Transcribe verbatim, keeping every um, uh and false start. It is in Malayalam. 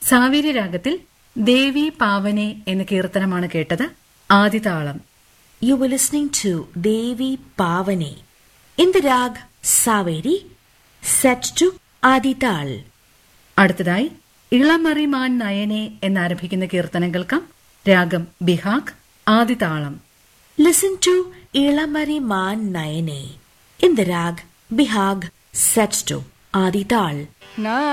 സാവേരി രാഗത്തിൽ ദേവി പാവനെ എന്ന കീർത്തനമാണ് കേട്ടത്. ആദിതാളം. You were listening to Devi Pavane in the rag Saveri, set to Adital. അടുത്തതായി ഇളമറിമാൻ നയനെ എന്നാരംഭിക്കുന്ന കീർത്തനം കേൾക്കാം. രാഗം Behag, ആദിതാളം. Listen to Ilamari Man Nayane in the rag Bihag, set to Adital.